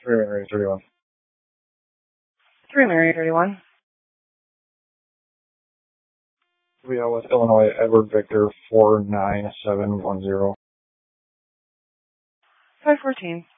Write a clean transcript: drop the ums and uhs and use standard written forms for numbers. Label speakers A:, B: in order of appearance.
A: Mary 31.
B: 3 Mary 31.
A: We are with Illinois, Edward Victor 49710.
B: 514.